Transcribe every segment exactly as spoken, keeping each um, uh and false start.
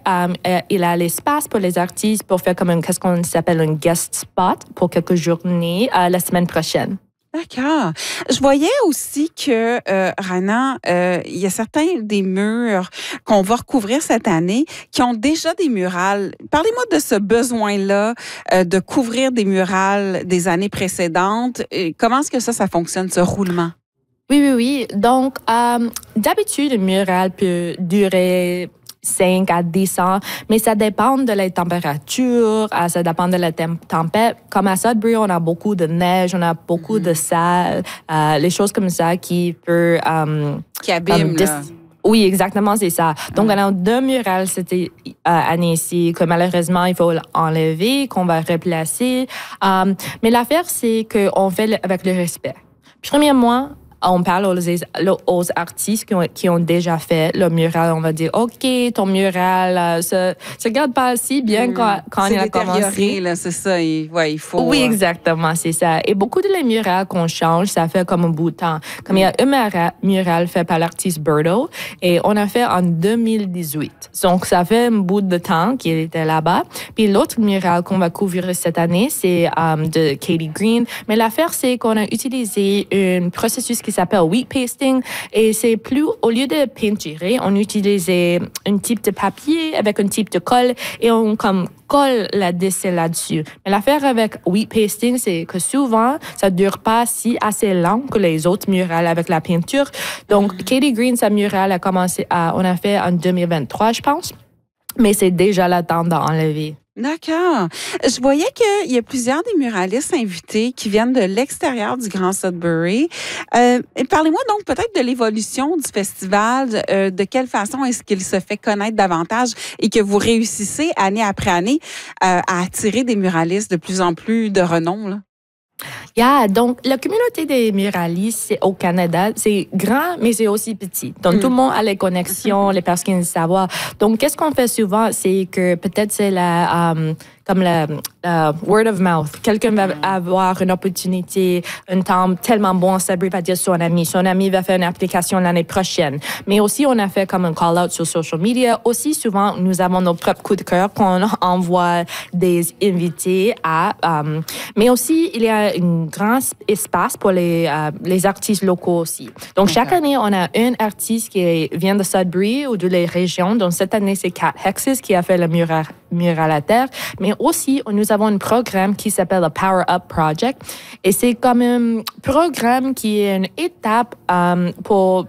um, euh, il a l'espace pour les artistes pour faire comme un, qu'est-ce qu'on s'appelle un guest spot pour quelques journées euh, la semaine prochaine. D'accord. Je voyais aussi que, euh, Rana, euh, il y a certains des murs qu'on va recouvrir cette année qui ont déjà des murales. Parlez-moi de ce besoin-là euh, de couvrir des murales des années précédentes. Et comment est-ce que ça, ça fonctionne, ce roulement? Oui, oui, oui. Donc, euh, d'habitude, un mural peut durer cinq à dix ans, mais ça dépend de la température, ça dépend de la tem- tempête. Comme à Sudbury, on a beaucoup de neige, on a beaucoup mm-hmm. de sable, euh, les choses comme ça qui peuvent... Um, qui abîment, um, là. Oui, exactement, c'est ça. Donc, on a deux murales cette euh, année-ci que malheureusement, il faut enlever, qu'on va replacer. Um, mais l'affaire, c'est qu'on fait avec le respect. Premièrement, on parle aux, aux artistes qui ont, qui ont déjà fait le mural. On va dire, OK, ton mural euh, se, se garde pas si bien mmh. quand, quand il a commencé. Là, c'est ça. Il, ouais, il faut... Oui, exactement, c'est ça. Et beaucoup de les murales qu'on change, ça fait comme un bout de temps. Comme mmh. il y a un mural, mural fait par l'artiste Birdo et on a fait en deux mille dix-huit. Donc, ça fait un bout de temps qu'il était là-bas. Puis l'autre mural qu'on va couvrir cette année, c'est um, de Katie Green. Mais l'affaire, c'est qu'on a utilisé un processus qui s'appelle wheat pasting et c'est plus, au lieu de peinturer, on utilisait un type de papier avec un type de colle et on comme colle la dessin là-dessus. Mais l'affaire avec wheat pasting, c'est que souvent, ça dure pas si assez lent que les autres murales avec la peinture. Donc, mm-hmm. Katie Green, sa murale a commencé à, on a fait en deux mille vingt-trois, je pense, mais c'est déjà le temps d'enlever. D'accord. Je voyais qu'il y a plusieurs des muralistes invités qui viennent de l'extérieur du Grand Sudbury. Euh, parlez-moi donc peut-être de l'évolution du festival, euh, de quelle façon est-ce qu'il se fait connaître davantage et que vous réussissez année après année euh, à attirer des muralistes de plus en plus de renom, là? Yeah, donc la communauté des muralistes au Canada, c'est grand, mais c'est aussi petit. Donc, mm. tout le monde a les connexions, les personnes qui savent. Donc, qu'est-ce qu'on fait souvent, c'est que peut-être c'est la... Um, comme le uh, word of mouth. Quelqu'un va avoir une opportunité, un temps tellement bon, ça va dire son ami. Son ami va faire une application l'année prochaine. Mais aussi, on a fait comme un call-out sur social media. Aussi, souvent, nous avons nos propres coups de cœur qu'on envoie des invités à. Um, mais aussi, il y a un grand espace pour les, uh, les artistes locaux aussi. Donc, okay. chaque année, on a un artiste qui vient de Sudbury ou de les régions. Donc, cette année, c'est Kat Hexes qui a fait le mural, mural à terre. Mais aussi, nous avons un programme qui s'appelle le Power Up Project. Et c'est comme un programme qui est une étape um, pour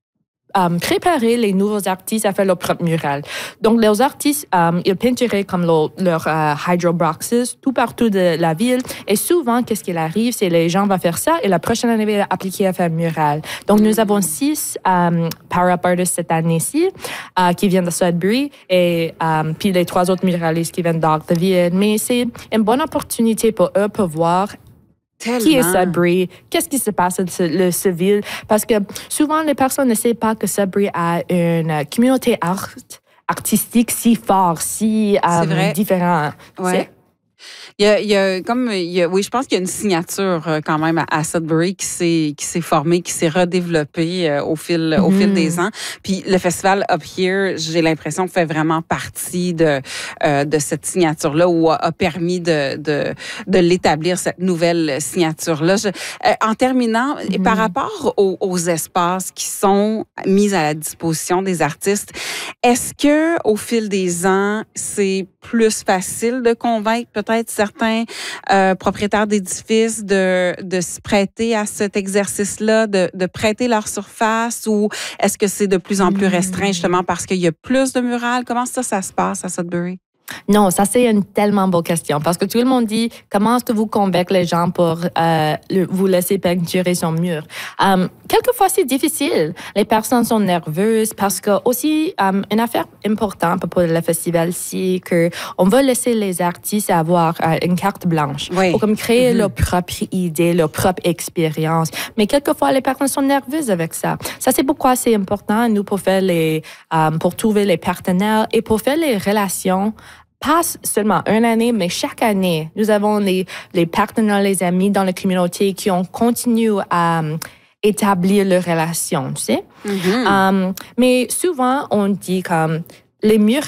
um, préparer les nouveaux artistes à faire leur propre mural. Donc, les artistes, um, ils peinturaient comme leurs leur, uh, hydroboxes tout partout de la ville. Et souvent, qu'est-ce qui arrive, c'est les gens vont faire ça et la prochaine année, ils vont appliquer à faire un mural. Donc, nous avons six um, Power Up artists cette année-ci uh, qui viennent de Sudbury et um, puis les trois autres muralistes qui viennent d'Octaville. Mais c'est une bonne opportunité pour eux pour voir Tellement. Qui est Sudbury? Qu'est-ce qui se passe dans le civil? Parce que souvent, les personnes ne savent pas que Sudbury a une communauté art, artistique si forte, si um, différente. Ouais. Il y a, il y a comme il y a, oui, je pense qu'il y a une signature euh, quand même à, à Sudbury qui s'est qui s'est formée, qui s'est redéveloppée euh, au fil mm-hmm. au fil des ans. Puis le festival Up Here, j'ai l'impression fait vraiment partie de euh, de cette signature là ou a, a permis de de de l'établir cette nouvelle signature là. Je, euh, en terminant, mm-hmm. par rapport aux, aux espaces qui sont mis à la disposition des artistes, est-ce que au fil des ans, c'est plus facile de convaincre peut-être certains euh, propriétaires d'édifices de, de se prêter à cet exercice-là, de, de prêter leur surface, ou est-ce que c'est de plus en plus restreint justement parce qu'il y a plus de murales? Comment ça, ça se passe à Sudbury? Non, ça, c'est une tellement bonne question parce que tout le monde dit comment est-ce que vous convaincez les gens pour euh, le, vous laisser peinturer son mur. Um, quelquefois, c'est difficile. Les personnes sont nerveuses parce que aussi, um, une affaire importante pour le festival, c'est qu'on veut laisser les artistes avoir uh, une carte blanche oui. pour comme créer mm-hmm. leur propre idée, leur propre expérience. Mais quelquefois, les personnes sont nerveuses avec ça. Ça, c'est pourquoi c'est important, nous, pour faire les, um, pour trouver les partenaires et pour faire les relations pas seulement une année, mais chaque année, nous avons les, les partenaires, les amis dans la communauté qui ont continué à um, établir leurs relations, tu sais. Mm-hmm. Um, mais souvent, on dit comme les murs